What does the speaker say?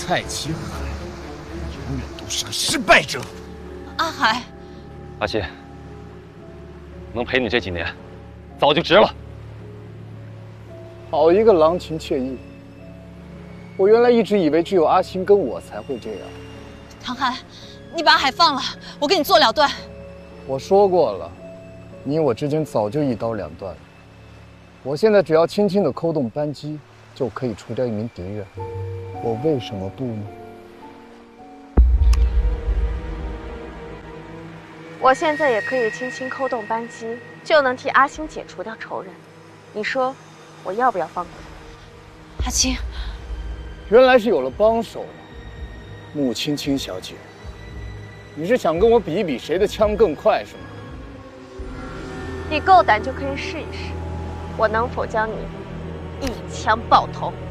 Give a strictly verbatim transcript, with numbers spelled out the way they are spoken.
蔡启海永远都是个失败者。 阿海， 阿七，能陪你这几年，早就值了。 好一个郎情妾意！我原来一直以为只有阿星跟我才会这样。 唐寒，你把阿海放了，我跟你做了断。 我说过了，你我之间早就一刀两断了。我现在只要轻轻地扣动扳机，就可以除掉一名敌人。我为什么不呢？ 我现在也可以轻轻扣动扳机，就能替阿星解除掉仇人。你说，我要不要放过他？ 阿青， 原来是有了帮手了，穆青青小姐，你是想跟我比一比谁的枪更快是吗？ 你够胆就可以试一试，我能否将你一枪爆头？